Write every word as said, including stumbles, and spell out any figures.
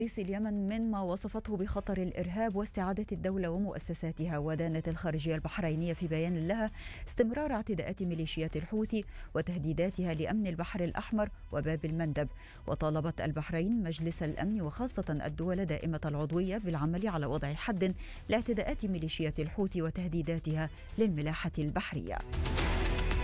رئيس اليمن من ما وصفته بخطر الإرهاب واستعادة الدولة ومؤسساتها. ودانت الخارجية البحرينية في بيان لها استمرار اعتداءات ميليشيات الحوثي وتهديداتها لأمن البحر الأحمر وباب المندب. وطالبت البحرين مجلس الأمن وخاصة الدول دائمة العضوية بالعمل على وضع حد لاعتداءات ميليشيات الحوثي وتهديداتها للملاحة البحرية.